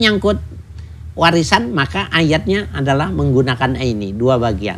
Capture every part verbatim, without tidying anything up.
nyangkut warisan maka ayatnya adalah menggunakan ini dua bagian.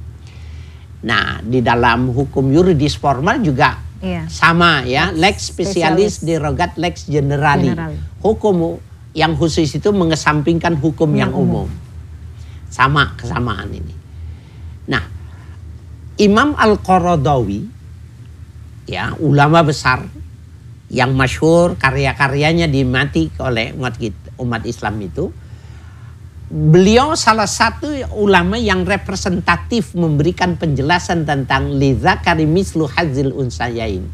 Nah di dalam hukum yuridis formal juga iya. sama ya, lex specialis derogat lex generali. General. Hukum yang khusus itu mengesampingkan hukum yang, yang umum. umum. Sama kesamaan ini. Nah, Imam Al-Qaradawi ya, ulama besar yang masyhur karya-karyanya dimati oleh umat umat Islam itu, beliau salah satu ulama yang representatif memberikan penjelasan tentang lidzakari mislu hadzil unsayain.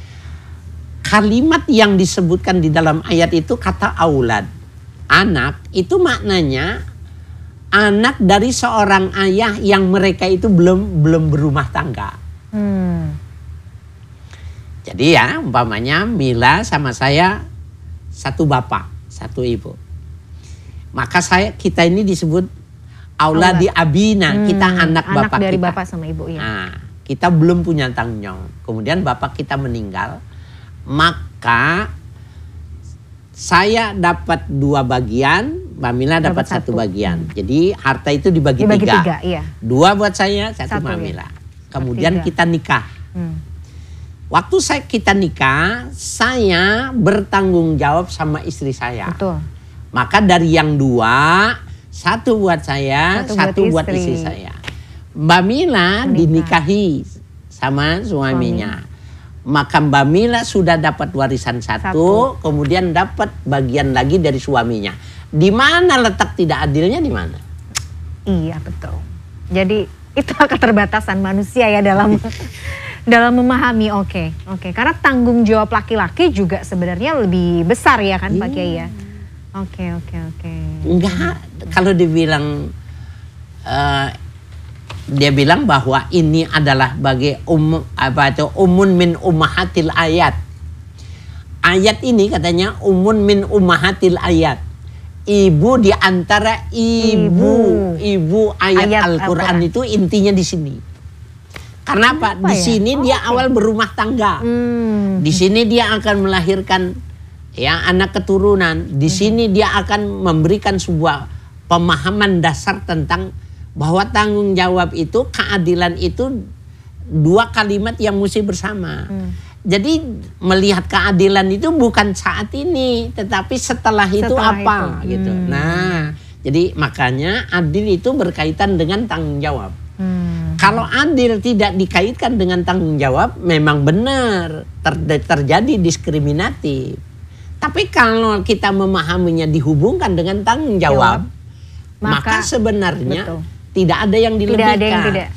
Kalimat yang disebutkan di dalam ayat itu kata aulad. Anak itu maknanya anak dari seorang ayah yang mereka itu belum belum berumah tangga. Hmm. Jadi ya umpamanya Mila sama saya satu bapak, satu ibu. Maka saya kita ini disebut auladi abina, hmm, kita anak, anak bapak dari kita. bapak sama ibu ya. Nah, kita belum punya tanggung jawab. Kemudian bapak kita meninggal, maka saya dapat dua bagian, Mbak Mila dapat, dapat satu. satu bagian. Hmm. Jadi harta itu dibagi, dibagi tiga. tiga iya. Dua buat saya, satu, satu Mbak Mila. Ya. Kemudian kita nikah. Hmm. Waktu saya kita nikah, saya bertanggung jawab sama istri saya. Betul. Maka dari yang dua, satu buat saya, satu, satu buat, buat istri saya. Mbak Mila Menikah. dinikahi sama suaminya. Suami. Maka Mbak Mila sudah dapat warisan satu, satu, kemudian dapat bagian lagi dari suaminya. Di mana letak tidak adilnya di mana? Iya betul. Jadi itu keterbatasan manusia ya dalam dalam memahami. Oke, okay, oke. Okay. Karena tanggung jawab laki-laki juga sebenarnya lebih besar ya kan, yeah. Pak Kiai ya. Oke, oke, oke. Enggak, kalau dibilang uh, dia bilang bahwa ini adalah bagi um, apa itu umun min ummahatil ayat. Ayat ini katanya umun min ummahatil ayat. Ibu di antara ibu ibu, ibu ayat, ayat Al-Qur'an Al itu intinya di sini. Karena apa? Di sini ya? oh, dia okay. awal berumah tangga. Hmm. Di sini dia akan melahirkan ya anak keturunan. Di sini dia akan memberikan sebuah pemahaman dasar tentang bahwa tanggung jawab itu, keadilan itu dua kalimat yang mesti bersama. Hmm. Jadi melihat keadilan itu bukan saat ini, tetapi setelah, setelah itu apa itu. gitu. Hmm. Nah, jadi makanya adil itu berkaitan dengan tanggung jawab. Hmm. Kalau adil tidak dikaitkan dengan tanggung jawab, memang benar ter terjadi diskriminatif. Tapi kalau kita memahaminya dihubungkan dengan tanggung jawab, jawab. maka, maka sebenarnya betul. tidak ada yang dilebihkan. Tidak ada yang tidak.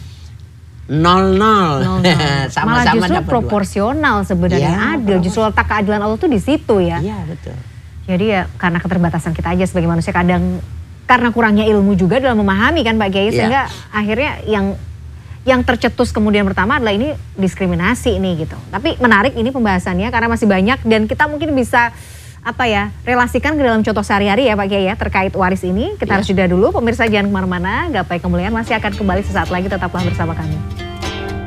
Nol nol. Sama-sama Malah justru proporsional sebenarnya ya, adil. Justru letak keadilan Allah tuh di situ ya. Iya betul. Jadi ya karena keterbatasan kita aja sebagai manusia kadang karena kurangnya ilmu juga dalam memahami kan Pak Kiai, ya. Sehingga akhirnya yang yang tercetus kemudian pertama adalah ini diskriminasi nih gitu. Tapi menarik ini pembahasannya karena masih banyak dan kita mungkin bisa apa ya relasikan ke dalam contoh sehari-hari ya Pak Kiai ya terkait waris ini. Kita ya. harus jeda dulu, pemirsa jangan kemana-mana. Gapai Kemuliaan masih akan kembali sesaat lagi, tetaplah bersama kami.